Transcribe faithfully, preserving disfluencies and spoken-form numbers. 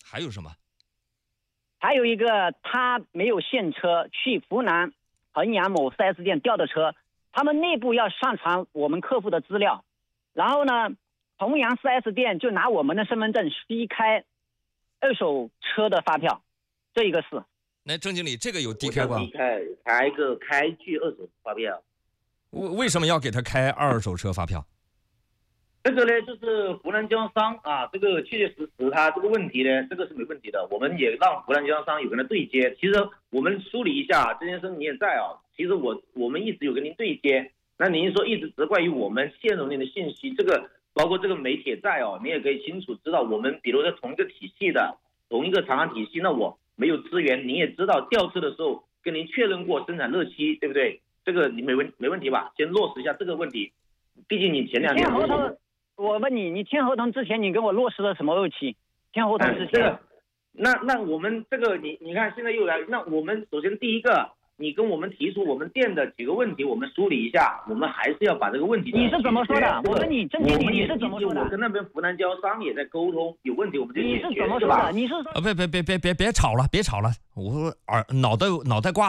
还有什么？ 还有一个，他没有现车，去湖南衡阳某 四 S 店调的车，他们内部要上传我们客户的资料，然后呢，衡阳 四 S 店就拿我们的身份证低开二手车的发票，这一个是。 那郑经理，这个有低开吗？ 低开开个开具二手发票。 为为什么要给他开二手车发票？ 这个呢，就是湖南经销商啊，这个确确实实他这个问题呢，这个是没问题的。我们也让湖南经销商有跟他对接。其实我们梳理一下，这件事你也在啊。其实我我们一直有跟您对接。那您说一直责怪于我们泄露您的信息，这个包括这个媒体在哦，你也可以清楚知道，我们比如说同一个体系的，同一个长安体系，那我没有资源，您也知道调车的时候跟您确认过生产日期，对不对？这个你没问没问题吧？先落实一下这个问题。毕竟你前两天签合同，我问你，你签合同之前你跟我落实了什么日期？签合同之前， 嗯这个、那那我们这个你你看现在又来，那我们首先第一个，你跟我们提出我们店的几个问题，我们梳理一下，我们还是要把这个问题。 你是怎么说的？我问你，郑经理你是怎么说的？ 我跟那边湖南经销商也在沟通，有问题我们就解决。 你是怎么说的？你是啊，别别别别别别吵了，别吵了，我耳脑袋脑袋瓜